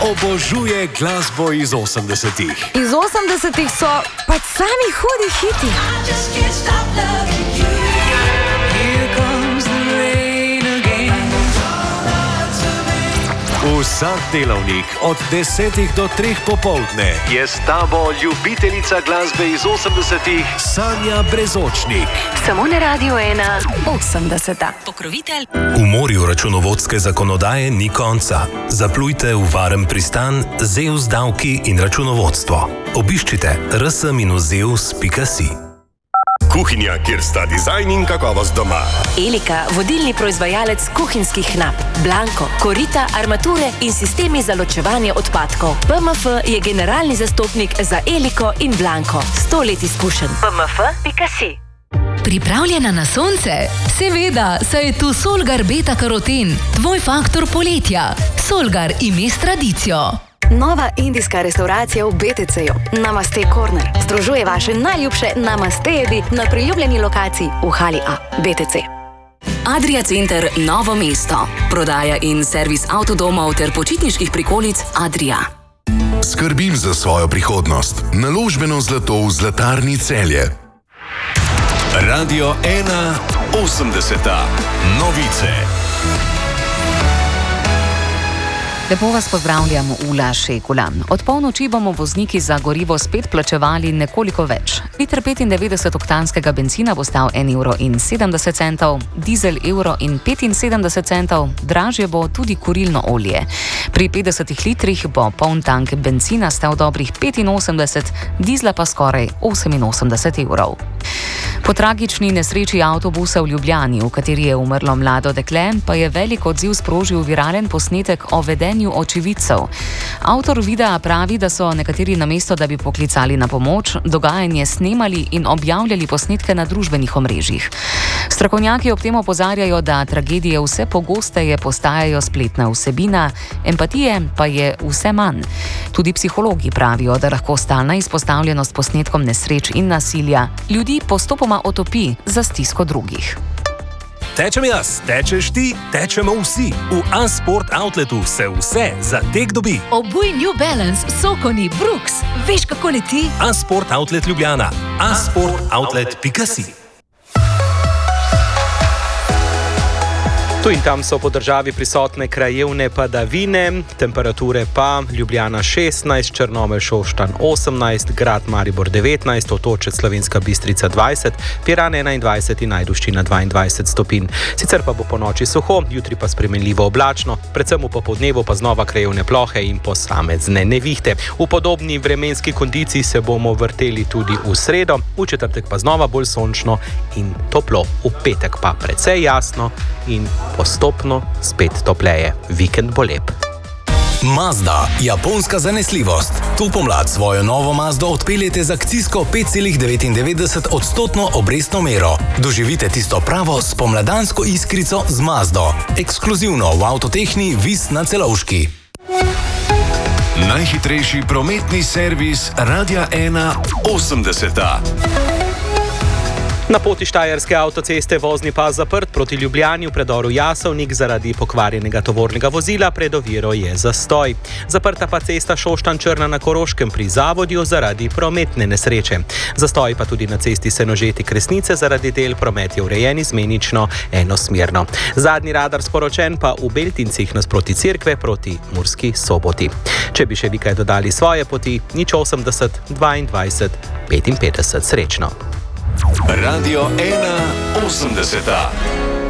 obožuje glasbo iz 80-ih. Iz 80-ih so pač sami hudi hiti. Vsak delavnik od 10 do 3 popoldne je s tabo ljubiteljica glasbe iz 80-ih Sanja Brezočnik. Samo na Radio 1 80. Pokrovitelj. V morju računovodske zakonodaje ni konca. Zaplujte v varen pristan Zeus davki in računovodstvo. Obiščite rs-zeus.si. Kuhinja, kjer sta dizajn in kakovost doma. Elika, vodilni proizvajalec kuhinjskih knap. Blanko, korita, armature in sistemi za ločevanje odpadkov. PMF je generalni zastopnik za Eliko in Blanko. 100 let izkušenj. PMF.si. Pripravljena na sonce? Seveda, saj je tu Solgar Beta Karoten, tvoj faktor poletja. Solgar ime s tradicijo. Nova indijska restauracija v BTC-ju, Namaste Corner, združuje vaše najljubše Namaste jedi na priljubljeni lokaciji v Hali A, BTC. Adria Center Novo mesto. Prodaja in servis avtodomov ter počitniških prikolic Adria. Skrbim za svojo prihodnost. Naložbeno zlato v Zlatarni Celje. Radio 1 80. Novice. Lepo vas pozdravljam, Ula Šekula. Od polnoči bomo vozniki za gorivo spet plačevali nekoliko več. Liter 95-oktanskega bencina bo stal 1,70 €, dizel €1,75, dražje bo tudi kurilno olje. Pri 50 litrih bo poln tank bencina stal dobrih 85, dizla pa skoraj 88 €. Po tragični nesreči avtobusa v Ljubljani, v kateri je umrlo mlado dekle, pa je velik odziv sprožil viralen posnetek o vedenju očividcev. Avtor videa pravi, da so nekateri namesto, da bi poklicali na pomoč, dogajanje snemali in objavljali posnetke na družbenih omrežjih. Strokovnjaki ob tem opozarjajo, da tragedije vse pogosteje postajajo spletna vsebina, empatije pa je vse manj. Tudi psihologi pravijo, da lahko stalna izpostavljenost posnetkom nesreč in nasilja ljudi postopoma otopi za stisko drugih. Tečem jaz, tečeš ti, tečemo vsi. V A-Sport Outletu se vse za tek dobi. Obuj New Balance, Sokoni, Brooks. Veš, kako leti? A-Sport Outlet Ljubljana. A-Sportoutlet.si. Tu in tam so po državi prisotne krajevne padavine, temperature pa Ljubljana 16, Črnomelj, Šoštanj 18, Grad Maribor 19, Otočec Slovenska Bistrica 20, Piran 21 in Ajdovščina 22 stopinj. Sicer pa bo po noči suho, jutri pa spremenljivo oblačno, predvsem v popoldnevu pa znova krajevne plohe in posamezne nevihte. V podobni vremenski kondiciji se bomo vrteli tudi v sredo, v četrtek pa znova bolj sončno in toplo, v petek pa precej jasno in postopno spet topleje. Vikend bo lep. Mazda, japonska zanesljivost. Tu pomlad svojo novo Mazdo odpeljete z akcijsko 5,99% obrestno mero. Doživite tisto pravo spomladansko iskrico z Mazdo. Ekskluzivno v Avtotehni Vis na Celovški. Najhitrejši prometni servis Radia 1 80. Na poti Štajerske avtoceste vozni pas zaprt proti Ljubljani v predoru Jasovnik zaradi pokvarjenega tovornega vozila, pred oviro je zastoj. Zaprta pa cesta Šoštanj-Črna na Koroškem pri Zavodju zaradi prometne nesreče. Zastoj pa tudi na cesti Senožeti-Kresnice zaradi del, promet je urejen izmenično enosmerno. Zadnji radar sporočen pa v Beltincih nasproti Cerkve proti Murski Soboti. Če bi še vi kaj dodali svoje poti, 080 22 55. Srečno. Radio 1 80.